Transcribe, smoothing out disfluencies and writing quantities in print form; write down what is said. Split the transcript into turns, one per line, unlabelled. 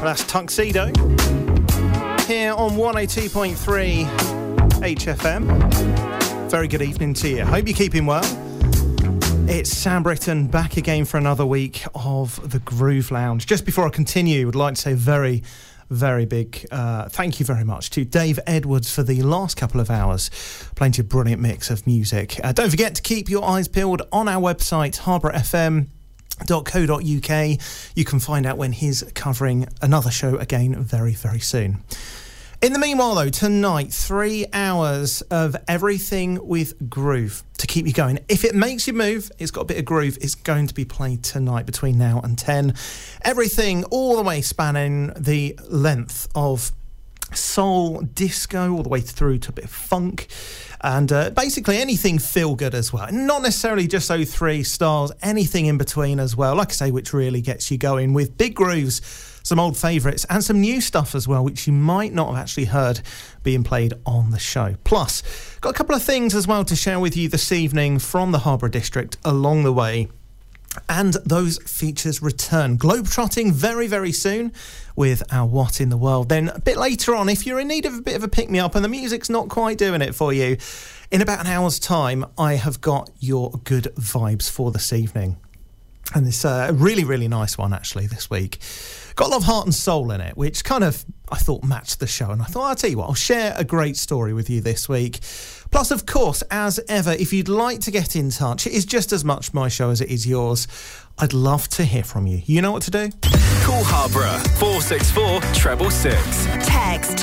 That's Tuxedo here on 102.3 HFM. Very good evening to you. Hope you're keeping well. It's Sam Britton back again for another week of the Groove Lounge. Just before I continue, I would like to say very big thank you very much to Dave Edwards for the last couple of hours, playing you a brilliant mix of music. Don't forget to keep your eyes peeled on our website, harbourfm.co.uk. You can find out when he's covering another show again very soon. In the meanwhile, though, tonight, 3 hours of everything with groove to keep you going. If it makes you move, it's got a bit of groove, it's going to be played tonight between now and 10. Everything all the way spanning the length of soul, disco, all the way through to a bit of funk. And basically anything feel good as well. Not necessarily just those 3 styles, anything in between as well. Like I say, which really gets you going with big grooves, some old favourites and some new stuff as well, which you might not have actually heard being played on the show. Plus, got a couple of things as well to share with you this evening from the Harbour District along the way. And those features return. Globetrotting very soon with our What in the World. Then a bit later on, if you're in need of a bit of a pick-me-up and the music's not quite doing it for you, in about an hour's time, I have got your good vibes for this evening. And it's a really nice one, actually, this week. Got a lot of heart and soul in it, which kind of, I thought, matched the show. And I thought, I'll tell you what, I'll share a great story with you this week. Plus, of course, as ever, if you'd like to get in touch, it is just as much my show as it is yours. I'd love to hear from you. You know what to do?
Call Harborough 464 666.
Text